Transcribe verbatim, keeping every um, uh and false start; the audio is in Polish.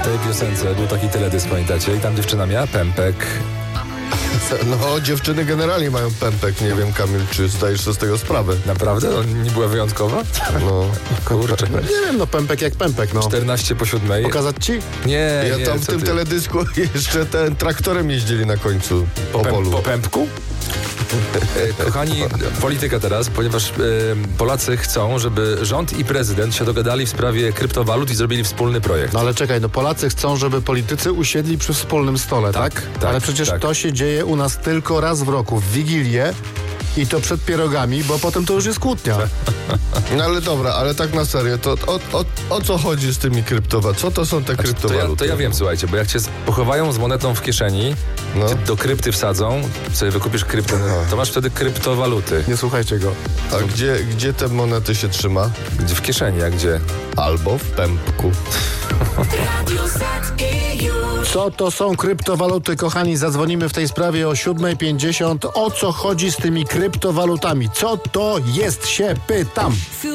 tej piosence był taki teledysk, pamiętacie? I tam dziewczyna miała pępek. No, dziewczyny generalnie mają pępek, nie wiem, Kamil, czy zdajesz sobie z tego sprawę? Naprawdę? On nie była wyjątkowa? No, Kurczę. Nie wiem, no pępek jak pępek, no. czternaście po siódmej. Pokazać ci? Nie, ja nie, tam w co tym ty? teledysku jeszcze ten traktorem jeździli na końcu Po, po pęp, polu. po pępku? E, Kochani, polityka teraz, ponieważ e, Polacy chcą, żeby rząd i prezydent się dogadali w sprawie kryptowalut i zrobili wspólny projekt. No ale czekaj, no Polacy chcą, żeby politycy usiedli przy wspólnym stole, tak? Tak, tak, ale przecież tak. to się dzieje u nas tylko raz w roku, w Wigilię i to przed pierogami, bo potem to już jest kłótnia. No ale dobra, ale tak na serio, to o, o, o co chodzi z tymi kryptowalutami? Co to są te Znaczy, to, ja, kryptowaluty? to ja wiem, słuchajcie, bo jak cię pochowają z monetą w kieszeni, No. ty do krypty wsadzą, sobie wykupisz kryptę, to masz wtedy kryptowaluty. Nie słuchajcie go. A gdzie, gdzie te monety się trzyma? Gdzie w kieszeni, a gdzie? Albo w pępku. Co to są kryptowaluty, kochani? Zadzwonimy w tej sprawie o siódma pięćdziesiąt. O co chodzi z tymi kryptowalutami? Co to jest, się pytam.